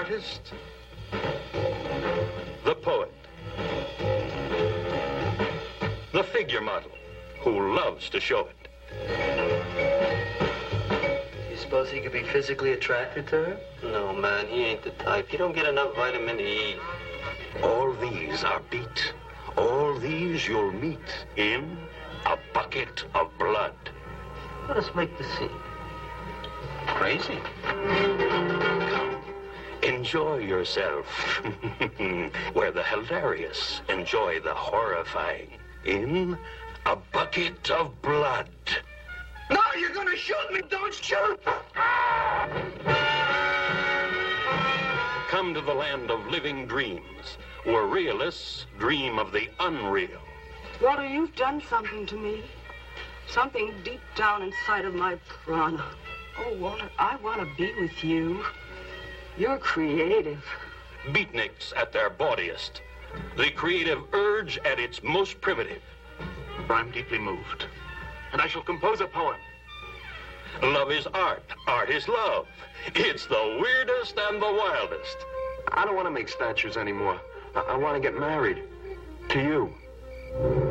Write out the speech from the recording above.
artist, the poet, the figure model who loves to show it. You suppose he could be physically attracted to her? No, man, he ain't the type. He don't get enough vitamin E. All these are beat. All these you'll meet in A Bucket of Blood. Let us make the scene. Crazy. Come, enjoy yourself. Where the hilarious enjoy the horrifying in A Bucket of Blood. No, you're gonna shoot me! Don't shoot! Come to the land of living dreams, where realists dream of the unreal. Walter, you've done something to me. Something deep down inside of my prana. Oh, Walter, I want to be with you. You're creative. Beatniks at their bawdiest. The creative urge at its most primitive. I'm deeply moved, and I shall compose a poem. Love is art. Art is love. It's the weirdest and the wildest. I don't want to make statues anymore. I want to get married. To you.